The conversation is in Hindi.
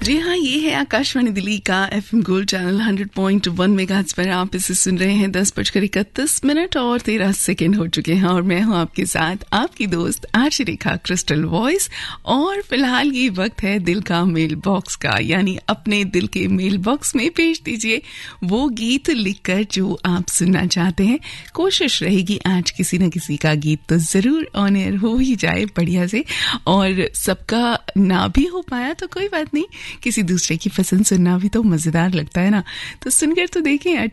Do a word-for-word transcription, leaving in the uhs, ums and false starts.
जी हाँ, ये है आकाशवाणी दिल्ली का FM gold channel hundred point one megahertz पर आप इसे सुन रहे हैं। दस बजकर इकतीस मिनट और तेरह सेकेंड हो चुके हैं और मैं हूँ आपके साथ आपकी दोस्त आरजे रेखा क्रिस्टल वॉइस। और फिलहाल ये वक्त है दिल का मेल बॉक्स का, यानी अपने दिल के मेल बॉक्स में भेज दीजिए वो गीत लिखकर जो आप सुनना चाहते हैं। कोशिश रहेगी आज किसी न किसी का गीत तो जरूर ऑन एयर हो ही जाए बढ़िया से, और सबका ना भी हो पाया तो कोई बात नहीं, किसी दूसरे की पसंद सुनना भी तो मजेदार लगता है ना। तो सुनकर तो देखें